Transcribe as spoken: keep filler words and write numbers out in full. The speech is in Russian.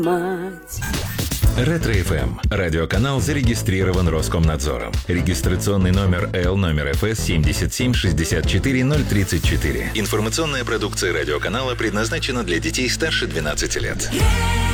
мать. Ретро-эф эм. Радиоканал зарегистрирован Роскомнадзором. Регистрационный номер Л номер эф эс семь семь шесть четыре ноль три четыре. Информационная продукция радиоканала предназначена для детей старше двенадцати лет.